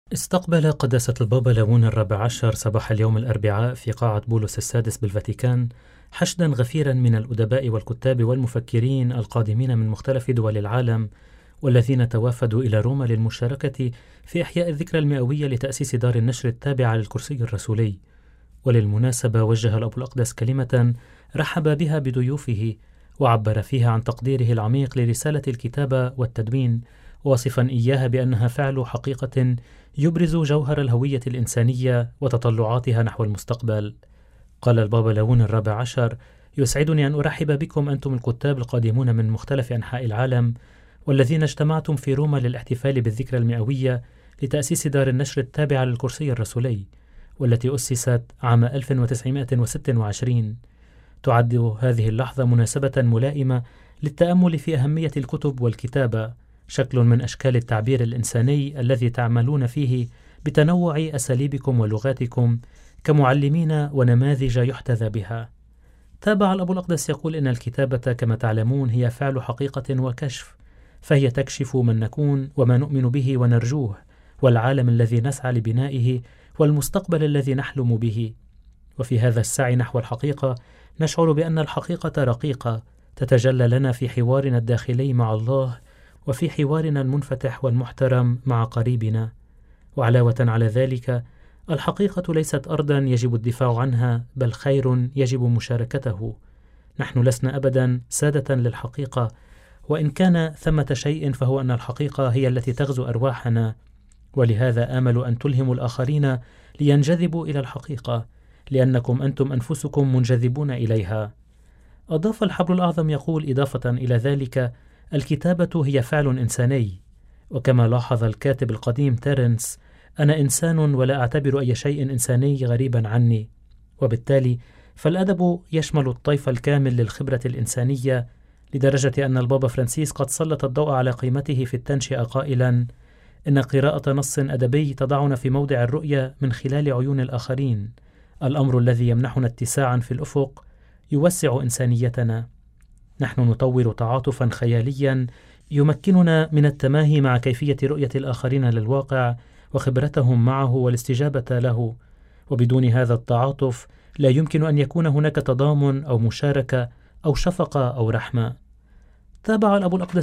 استقبل قداسة البابا ليون الرابع عشر صباح اليوم الأربعاء في قاعة بولس السادس بالفاتيكان حشدا غفيرا من الأدباء والكتاب والمفكرين القادمين من مختلف دول العالم، والذين توافدوا إلى روما للمشاركة في إحياء الذكرى المئوية لتأسيس دار النشر التابعة للكرسي الرسولي. وللمناسبة وجه الأب الأقدس كلمة رحب بها بضيوفه، وعبر فيها عن تقديره العميق لرسالة الكتابة والتدوين، واصفا إياها بأنها فعل حقيقة يبرز جوهر الهوية الإنسانية وتطلعاتها نحو المستقبل. قال البابا ليون الرابع عشر: يسعدني أن أرحب بكم أنتم الكتاب القادمون من مختلف أنحاء العالم، والذين اجتمعتم في روما للاحتفال بالذكرى المئوية لتأسيس دار النشر التابعة للكرسي الرسولي، والتي أسست عام 1926. تعد هذه اللحظة مناسبة ملائمة للتأمل في أهمية الكتب والكتابة، شكل من أشكال التعبير الإنساني الذي تعملون فيه بتنوع أساليبكم ولغاتكم كمعلمين ونماذج يحتذى بها. تابع الأب الأقدس يقول إن الكتابة كما تعلمون هي فعل حقيقة وكشف، فهي تكشف من نكون وما نؤمن به ونرجوه، والعالم الذي نسعى لبنائه، والمستقبل الذي نحلم به. وفي هذا السعي نحو الحقيقة نشعر بأن الحقيقة رقيقة تتجلى لنا في حوارنا الداخلي مع الله، وفي حوارنا المنفتح والمحترم مع قريبنا. وعلاوة على ذلك، الحقيقة ليست أرضا يجب الدفاع عنها، بل خير يجب مشاركته. نحن لسنا أبدا سادة للحقيقة، وإن كان ثمة شيء فهو أن الحقيقة هي التي تغزو أرواحنا، ولهذا آمل أن تلهموا الآخرين لينجذبوا إلى الحقيقة، لأنكم أنتم أنفسكم منجذبون إليها. أضاف الحبر الأعظم يقول إضافة إلى ذلك: الكتابة هي فعل إنساني، وكما لاحظ الكاتب القديم تيرنس: أنا إنسان ولا أعتبر أي شيء إنساني غريبا عني. وبالتالي فالأدب يشمل الطيف الكامل للخبرة الإنسانية، لدرجة أن البابا فرانسيس قد سلط الضوء على قيمته في التنشئة قائلا: إن قراءة نص أدبي تضعنا في موضع الرؤية من خلال عيون الآخرين، الأمر الذي يمنحنا اتساعا في الأفق يوسع إنسانيتنا. نحن نطور تعاطفا خياليا يمكننا من التماهي مع كيفية رؤية الآخرين للواقع وخبرتهم معه والاستجابة له، وبدون هذا التعاطف لا يمكن أن يكون هناك تضامن أو مشاركة أو شفقة أو رحمة. تابع الأب الأقدس